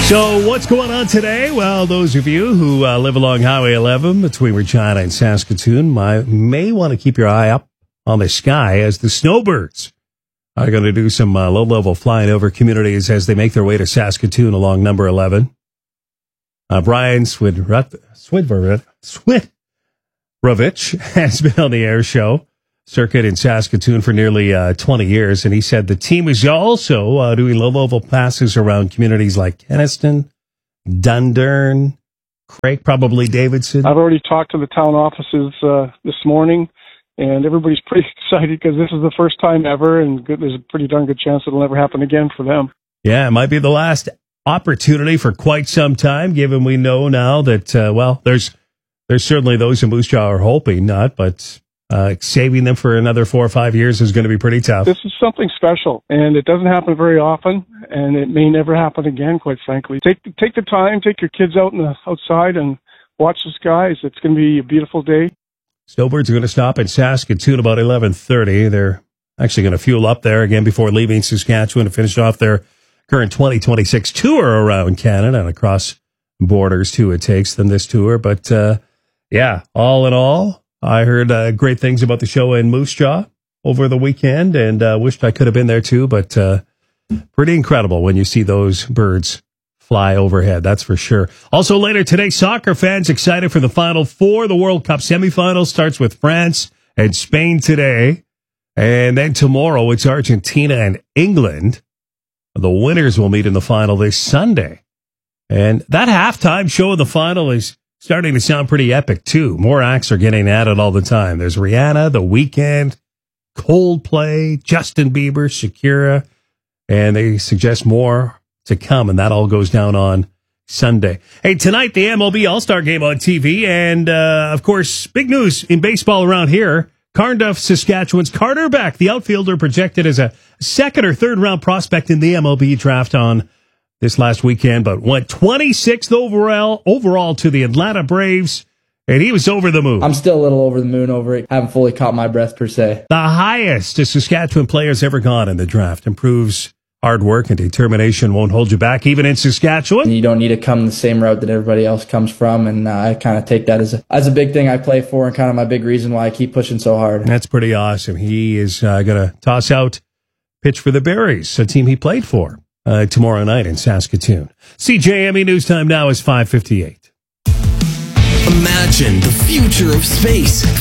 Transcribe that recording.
So what's going on today? Well, those of you who live along Highway 11 between Regina and Saskatoon may want to keep your eye up on the sky as the snowbirds are going to do some low-level flying over communities as they make their way to Saskatoon along number 11. Brian Swidrovich has been on the air show circuit in Saskatoon for nearly 20 years, and he said the team is also doing low-level passes around communities like Kenaston, Dundurn, Craig, probably Davidson. I've already talked to the town offices this morning, and everybody's pretty excited because this is the first time ever, and there's a pretty darn good chance it'll never happen again for them. Yeah, it might be the last opportunity for quite some time, given we know now that, there's certainly those in Moose Jaw are hoping not, but saving them for another 4 or 5 years is going to be pretty tough. This is something special, and it doesn't happen very often, and it may never happen again, quite frankly. Take the time, take your kids outside and watch the skies. It's going to be a beautiful day. Snowbirds are going to stop in Saskatoon about 11:30. They're actually going to fuel up there again before leaving Saskatchewan to finish off their current 2026 tour around Canada and across borders, too. It takes them this tour. But, all in all, I heard great things about the show in Moose Jaw over the weekend and wished I could have been there, too. But pretty incredible when you see those birds fly overhead, that's for sure. Also later today, soccer fans excited for the Final Four. The World Cup semifinal starts with France and Spain today. And then tomorrow, it's Argentina and England. The winners will meet in the final this Sunday. And that halftime show of the final is starting to sound pretty epic, too. More acts are getting added all the time. There's Rihanna, The Weeknd, Coldplay, Justin Bieber, Shakira, and they suggest more to come, and that all goes down on Sunday. Hey, tonight, the MLB All-Star Game on TV, and, of course, big news in baseball around here. Carnduff, Saskatchewan's Carter Beck, the outfielder projected as a second or third round prospect in the MLB draft on this last weekend, but went 26th overall to the Atlanta Braves, and he was over the moon. I'm still a little over the moon over it. Haven't fully caught my breath, per se. The highest a Saskatchewan player's ever gone in the draft. Improves hard work and determination won't hold you back, even in Saskatchewan. You don't need to come the same route that everybody else comes from, and I kind of take that as a big thing I play for and kind of my big reason why I keep pushing so hard. That's pretty awesome. He is going to toss out, pitch for the Berries, a team he played for, tomorrow night in Saskatoon. CJME News Time now is 5:58. Imagine the future of space.